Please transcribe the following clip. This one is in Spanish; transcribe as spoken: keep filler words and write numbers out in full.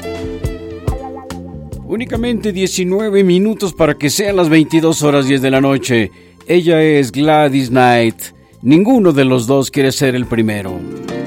Únicamente diecinueve minutos para que sean las veintidós horas diez de la noche. Ella es Gladys Knight. Ninguno de los dos quiere ser el primero.